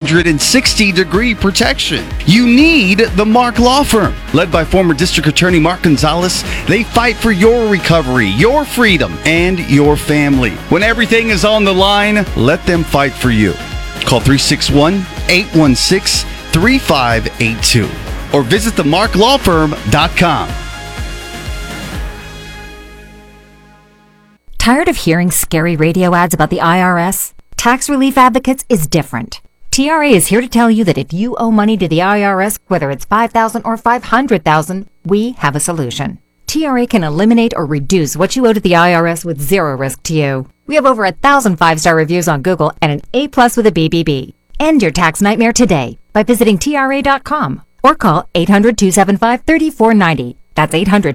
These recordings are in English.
360-degree protection. You need the Mark Law Firm. Led by former District Attorney Mark Gonzalez, they fight for your recovery, your freedom, and your family. When everything is on the line, let them fight for you. Call 361-816-3582 or visit themarklawfirm.com. Tired of hearing scary radio ads about the IRS? Tax Relief Advocates is different. TRA is here to tell you that if you owe money to the IRS, whether it's $5,000 or $500,000, we have a solution. TRA can eliminate or reduce what you owe to the IRS with zero risk to you. We have over 1,000 5-star reviews on Google and an A+ with a BBB. End your tax nightmare today by visiting TRA.com or call 800-275-3490. That's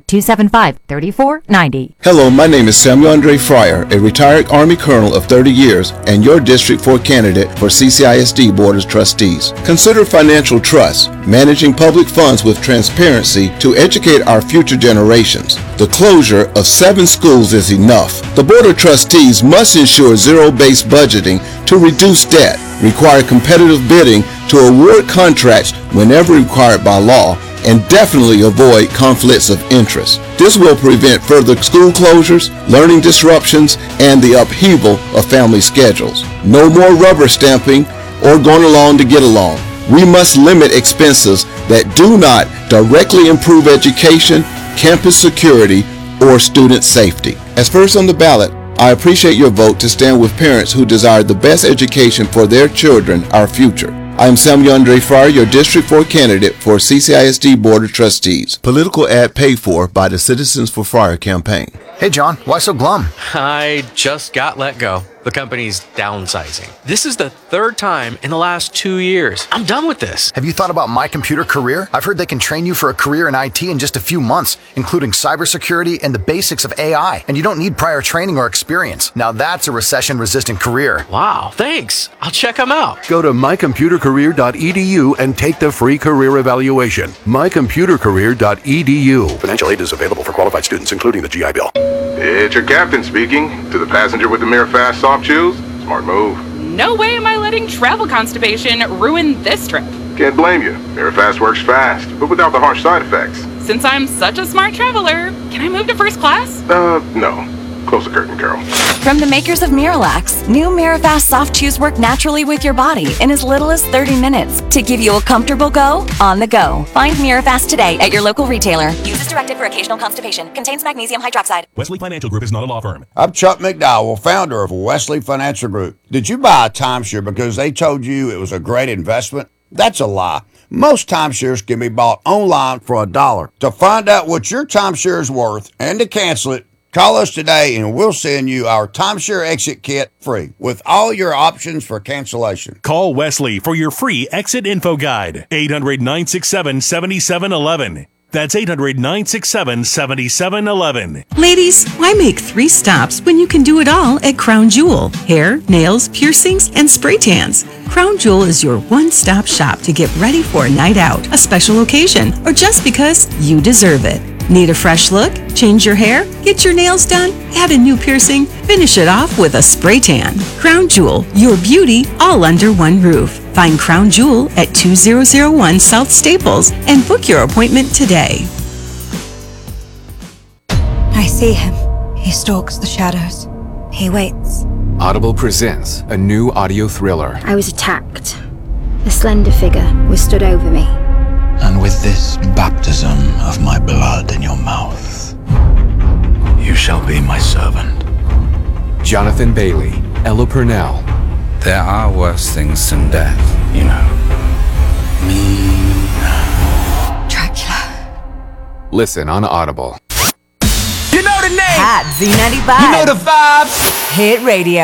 800-275-3490. Hello, my name is Samuel Andre Fryer, a retired Army Colonel of 30 years and your District 4 candidate for CCISD Board of Trustees. Consider financial trust, managing public funds with transparency to educate our future generations. The closure of 7 schools is enough. The Board of Trustees must ensure zero-based budgeting to reduce debt, require competitive bidding to award contracts whenever required by law, and definitely avoid conflicts of interest. This will prevent further school closures, learning disruptions, and the upheaval of family schedules. No more rubber stamping or going along to get along. We must limit expenses that do not directly improve education, campus security, or student safety. As first on the ballot, I appreciate your vote to stand with parents who desire the best education for their children, our future. I am Samuel Andre Fryer, your District 4 candidate for CCISD Board of Trustees. Political ad paid for by the Citizens for Fryer campaign. Hey John, why so glum? I just got let go. The company's downsizing. This is the 3rd time in the last 2 years. I'm done with this. Have you thought about My Computer Career? I've heard they can train you for a career in IT in just a few months, including cybersecurity and the basics of AI. And you don't need prior training or experience. Now that's a recession-resistant career. Wow, thanks. I'll check them out. Go to mycomputercareer.edu and take the free career evaluation. mycomputercareer.edu. Financial aid is available for qualified students, including the GI Bill. It's your captain speaking. To the passenger with the Mirror Fast soft chews, smart move. No way am I letting travel constipation ruin this trip. Can't blame you. Mirror Fast works fast, but without the harsh side effects. Since I'm such a smart traveler, can I move to first class? No. Close the curtain, Carol. From the makers of Miralax, new Mirafast soft chews work naturally with your body in as little as 30 minutes to give you a comfortable go on the go. Find Mirafast today at your local retailer. Use as directed for occasional constipation. Contains magnesium hydroxide. Wesley Financial Group is not a law firm. I'm Chuck McDowell, founder of Wesley Financial Group. Did you buy a timeshare because they told you it was a great investment? That's a lie. Most timeshares can be bought online for $1. To find out what your timeshare is worth and to cancel it, call us today and we'll send you our timeshare exit kit free with all your options for cancellation. Call Wesley for your free exit info guide. 800-967-7711. That's 800-967-7711. Ladies, why make 3 stops when you can do it all at Crown Jewel? Hair, nails, piercings, and spray tans. Crown Jewel is your one-stop shop to get ready for a night out, a special occasion, or just because you deserve it. Need a fresh look? Change your hair? Get your nails done? Add a new piercing? Finish it off with a spray tan. Crown Jewel, your beauty all under one roof. Find Crown Jewel at 2001 South Staples and book your appointment today. I see him. He stalks the shadows. He waits. Audible presents a new audio thriller. I was attacked. A slender figure was stood over me. And with this baptism of my blood in your mouth, you shall be my servant. Jonathan Bailey, Ella Purnell. There are worse things than death, you know. Dracula. Listen on Audible. You know the name. Hot Z95. You know the vibes. Hit radio.